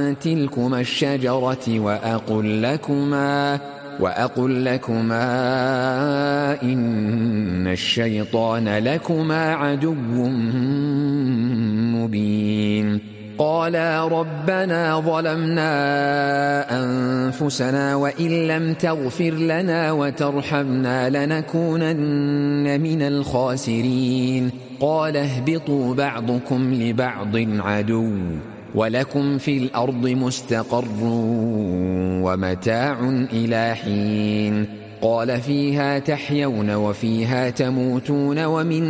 تلكما الشجرة وأقل لكما إن الشيطان لكما عدو مبين. قالا ربنا ظلمنا أنفسنا وإن لم تغفر لنا وترحمنا لنكونن من الخاسرين. قال اهبطوا بعضكم لبعض عدو ولكم في الأرض مستقر ومتاع إلى حين. قال فيها تحيون وفيها تموتون ومن